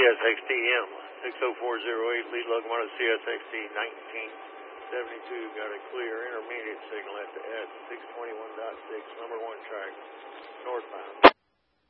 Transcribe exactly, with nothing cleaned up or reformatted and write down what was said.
S X T M six oh four oh eight, lead locomotive C S X T nineteen seventy-two, got a clear intermediate signal at the S six twenty-one point six, number one track, northbound.